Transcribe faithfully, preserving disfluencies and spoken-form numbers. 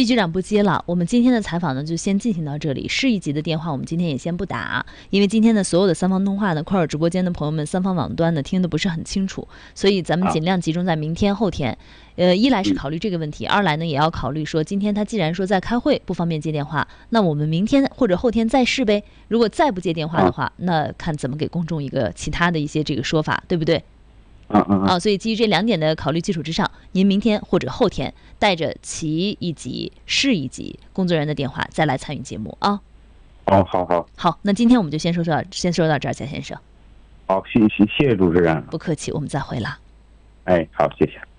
季局长不接了，我们今天的采访呢就先进行到这里。市一级的电话我们今天也先不打，因为今天的所有的三方通话呢，快手直播间的朋友们三方网端呢听得不是很清楚，所以咱们尽量集中在明天、后天。呃，一来是考虑这个问题，二来呢也要考虑说，今天他既然说在开会不方便接电话，那我们明天或者后天再试呗。如果再不接电话的话，那看怎么给公众一个其他的一些这个说法，对不对？ 嗯嗯啊，所以基于这两点的考虑基础之上，您明天或者后天带着其一级、市一级工作人员的电话再来参与节目啊。 哦，好好好，那今天我们就先说到先说到这儿，贾先生。 好，谢谢谢谢主持人。 不客气，我们再会了。 哎，好，谢谢。